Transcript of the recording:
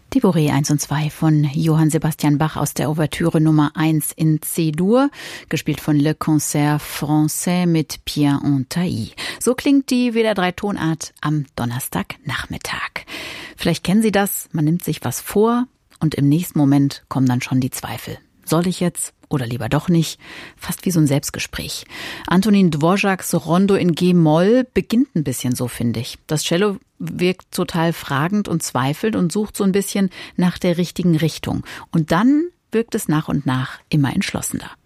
Die Bourrée 1 und 2 von Johann Sebastian Bach aus der Ouvertüre Nummer 1 in C-Dur, gespielt von Le Concert Français mit Pierre Antailly. So klingt die WDR 3 Tonart am Donnerstagnachmittag. Vielleicht kennen Sie das, man nimmt sich was vor und im nächsten Moment kommen dann schon die Zweifel. Soll ich jetzt oder lieber doch nicht? Fast wie so ein Selbstgespräch. Antonin Dvořáks Rondo in G-Moll beginnt ein bisschen so, finde ich. Das Cello wirkt total fragend und zweifelnd und sucht so ein bisschen nach der richtigen Richtung. Und dann wirkt es nach und nach immer entschlossener.